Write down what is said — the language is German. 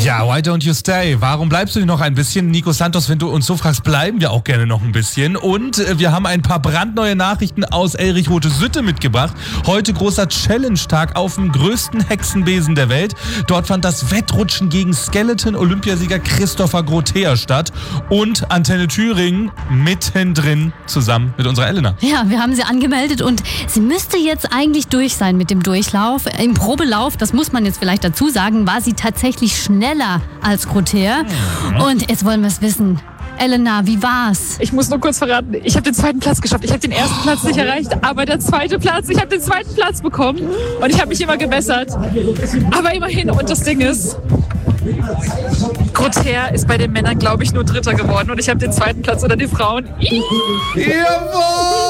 Ja, why don't you stay? Warum bleibst du noch ein bisschen? Nico Santos, wenn du uns so fragst, bleiben wir auch gerne noch ein bisschen. Und wir haben ein paar brandneue Nachrichten aus Elrich-Rote-Sütte mitgebracht. Heute großer Challenge-Tag auf dem größten Hexenbesen der Welt. Dort fand das Wettrutschen gegen Skeleton-Olympiasieger Christopher Grotea statt. Und Antenne Thüringen mittendrin zusammen mit unserer Elena. Ja, wir haben sie angemeldet und sie müsste jetzt eigentlich durch sein mit dem Durchlauf. Im Probelauf, das muss man jetzt vielleicht dazu sagen, war sie tatsächlich schneller als Grotea. Und jetzt wollen wir es wissen. Elena, wie war's? Ich muss nur kurz verraten, ich habe den zweiten Platz geschafft. Ich habe den ersten Platz nicht erreicht, aber ich habe den zweiten Platz bekommen und ich habe mich immer gebessert. Aber immerhin, und das Ding ist, Grotea ist bei den Männern, glaube ich, nur Dritter geworden und ich habe den zweiten Platz unter den Frauen. Jawohl!